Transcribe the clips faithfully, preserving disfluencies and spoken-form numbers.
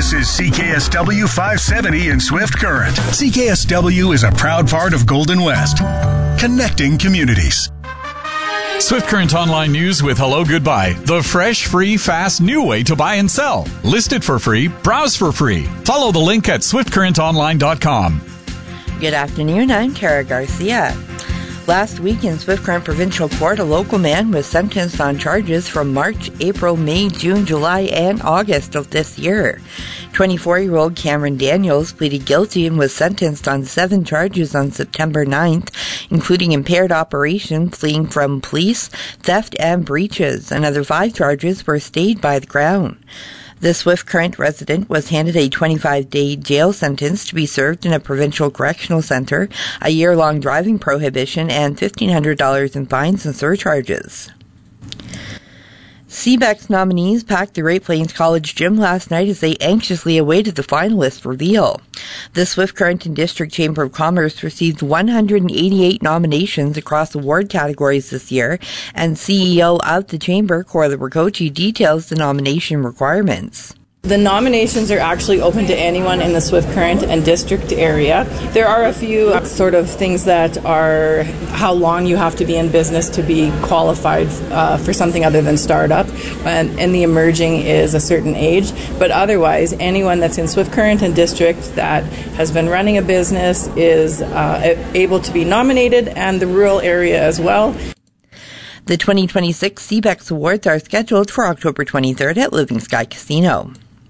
This is C K S W five seventy in Swift Current. C K S W is a proud part of Golden West, connecting communities. Swift Current Online News with Hello Goodbye, the fresh, free, fast, new way to buy and sell. List it for free, browse for free. Follow the link at swift current online dot com. Good afternoon, I'm Tara Garcia. Last week in Swift Current Provincial Court, a local man was sentenced on charges from March, April, May, June, July, and August of this year. twenty-four-year-old Cameron Daniels pleaded guilty and was sentenced on seven charges on September ninth, including impaired operation, fleeing from police, theft, and breaches. Another five charges were stayed by the Crown. The Swift Current resident was handed a twenty-five day jail sentence to be served in a provincial correctional centre, a year-long driving prohibition, and fifteen hundred dollars in fines and surcharges. C B E C's nominees packed the Great Plains College gym last night as they anxiously awaited the finalist reveal. The Swift Current and District Chamber of Commerce received one hundred eighty-eight nominations across award categories this year, and C E O of the Chamber, Corla Ricochi, details the nomination requirements. The nominations are actually open to anyone in the Swift Current and District area. There are a few sort of things that are how long you have to be in business to be qualified uh, for something other than startup, and, and the emerging is a certain age. But otherwise, anyone that's in Swift Current and District that has been running a business is uh, able to be nominated, and the rural area as well. The twenty twenty-six C B E C's awards are scheduled for October twenty-third at Living Sky Casino.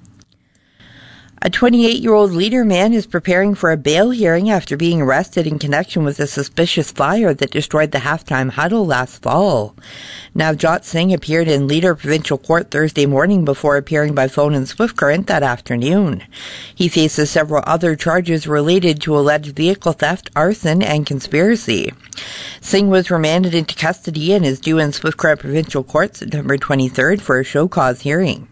A twenty-eight-year-old Leader man is preparing for a bail hearing after being arrested in connection with a suspicious fire that destroyed the halftime huddle last fall. Navjot Singh appeared in Leader Provincial Court Thursday morning before appearing by phone in Swift Current that afternoon. He faces several other charges related to alleged vehicle theft, arson, and conspiracy. Singh was remanded into custody and is due in Swift Current Provincial Court September twenty-third for a show cause hearing.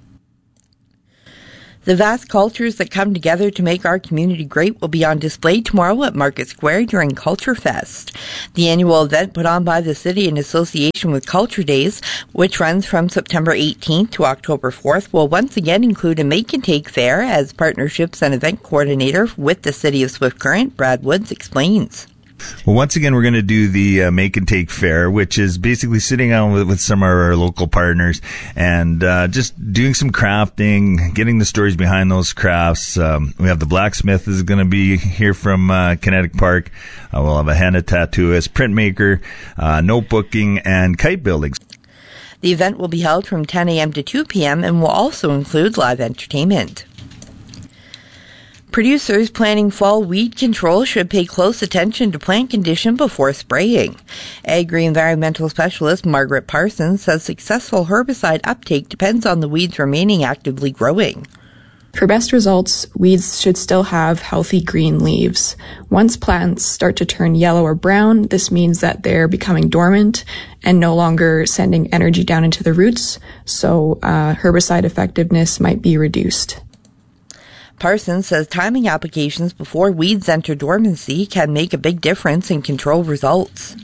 The vast cultures that come together to make our community great will be on display tomorrow at Market Square during Culture Fest. The annual event put on by the city in association with Culture Days, which runs from September eighteenth to October fourth, will once again include a Make and Take fair as partnerships and event coordinator with the City of Swift Current, Brad Woods, explains. Well, once again, we're going to do the uh, Make and Take Fair, which is basically sitting down with, with some of our local partners and uh, just doing some crafting, getting the stories behind those crafts. Um, we have the blacksmith is going to be here from uh, Kinetic Park. Uh, we'll have a henna tattooist, printmaker, uh, notebooking, and kite building. The event will be held from ten a.m. to two p.m. and will also include live entertainment. Producers planning fall weed control should pay close attention to plant condition before spraying. Agri-environmental specialist Margaret Parsons says successful herbicide uptake depends on the weeds remaining actively growing. For best results, weeds should still have healthy green leaves. Once plants start to turn yellow or brown, this means that they're becoming dormant and no longer sending energy down into the roots, so uh, herbicide effectiveness might be reduced. Parsons says timing applications before weeds enter dormancy can make a big difference in control results.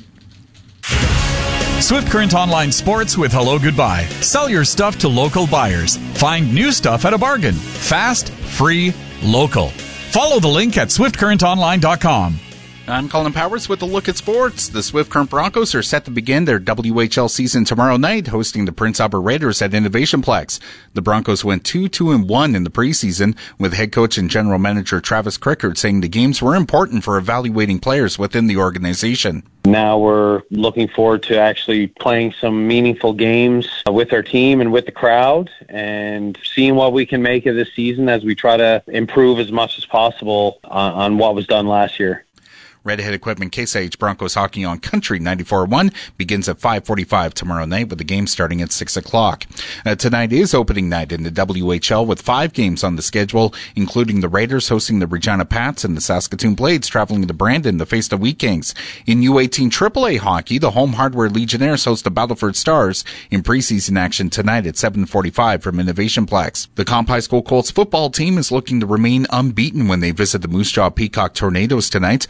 Swift Current Online Sports with Hello Goodbye. Sell your stuff to local buyers. Find new stuff at a bargain. Fast, free, local. Follow the link at swift current online dot com. I'm Colin Powers with a look at sports. The Swift Current Broncos are set to begin their W H L season tomorrow night, hosting the Prince Albert Raiders at Innovation Plex. The Broncos went two two and one in the preseason, with head coach and general manager Travis Crickard saying the games were important for evaluating players within the organization. Now we're looking forward to actually playing some meaningful games with our team and with the crowd and seeing what we can make of this season as we try to improve as much as possible on, on what was done last year. Redhead Equipment Case I H Broncos hockey on Country ninety-four point one begins at five forty-five tomorrow night, with the game starting at six o'clock. Uh, tonight is opening night in the W H L with five games on the schedule, including the Raiders hosting the Regina Pats and the Saskatoon Blades traveling to Brandon to face the Wheat Kings. In U eighteen triple A hockey, the Home Hardware Legionnaires host the Battleford Stars in preseason action tonight at seven forty-five from Innovation Plex. The Comp High School Colts football team is looking to remain unbeaten when they visit the Moose Jaw Peacock Tornadoes tonight. Swift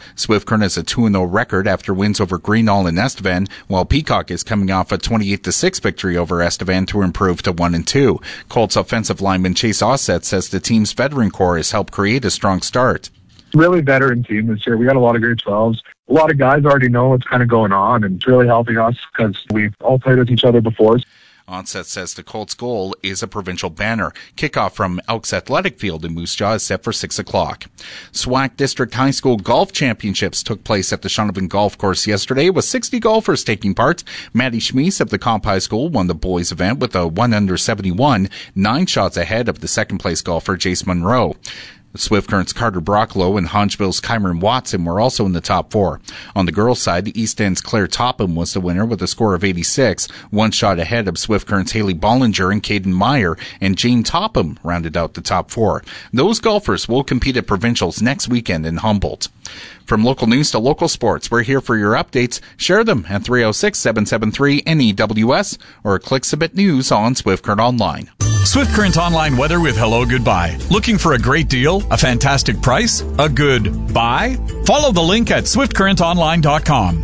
Swift Current has a two and oh record after wins over Greenall and Estevan, while Peacock is coming off a twenty-eight to six victory over Estevan to improve to one and two. Colts offensive lineman Chase Ossett says the team's veteran core has helped create a strong start. Really veteran team this year. We got a lot of grade twelves. A lot of guys already know what's kind of going on, and it's really helping us because we've all played with each other before. Onset says the Colts' goal is a provincial banner. Kickoff from Elks Athletic Field in Moose Jaw is set for six o'clock. S W A C District High School Golf Championships took place at the Shaunavon Golf Course yesterday with sixty golfers taking part. Maddie Schmies of the Comp High School won the boys event with a one under seventy-one, nine shots ahead of the second place golfer Jace Monroe. Swift Current's Carter Brocklow and Hodgeville's Kyron Watson were also in the top four. On the girls' side, the East End's Claire Topham was the winner with a score of eighty-six, one shot ahead of Swift Current's Haley Bollinger and Caden Meyer, and Jane Topham rounded out the top four. Those golfers will compete at provincials next weekend in Humboldt. From local news to local sports, we're here for your updates. Share them at three oh six, seven seven three, N E W S or click Submit News on Swift Current Online. Swift Current Online weather with Hello Goodbye. Looking for a great deal, a fantastic price, a good buy? Follow the link at swift current online dot com.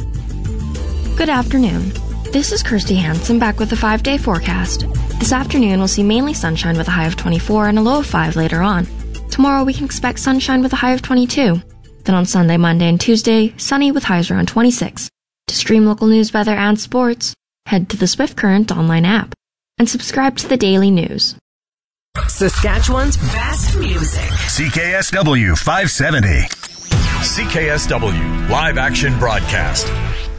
Good afternoon. This is Kirsty Hansen back with a five-day forecast. This afternoon we'll see mainly sunshine with a high of twenty-four and a low of five later on. Tomorrow we can expect sunshine with a high of twenty-two. Then on Sunday, Monday, and Tuesday, sunny with highs around twenty-six. To stream local news, weather, and sports, head to the Swift Current online app and subscribe to the daily news. Saskatchewan's best music. C K S W five seventy. C K S W live action broadcast.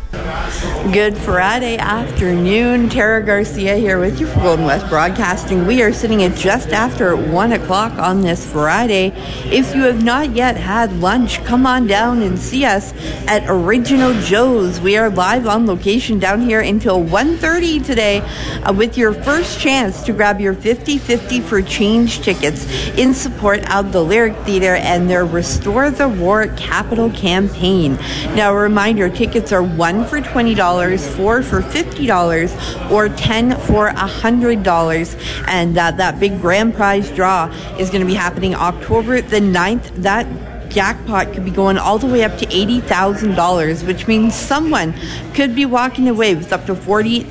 Good Friday afternoon. Tara Garcia here with you for Golden West Broadcasting. We are sitting at just after one o'clock on this Friday. If you have not yet had lunch, come on down and see us at Original Joe's. We are live on location down here until one thirty today uh, with your first chance to grab your fifty-fifty for change tickets in support of the Lyric Theatre and their Restore the Roar Capital campaign. Now, a reminder, tickets are one for twenty dollars, four for fifty dollars, or ten for one hundred dollars. And uh, that big grand prize draw is going to be happening October the ninth. That jackpot could be going all the way up to eighty thousand dollars, which means someone could be walking away with up to forty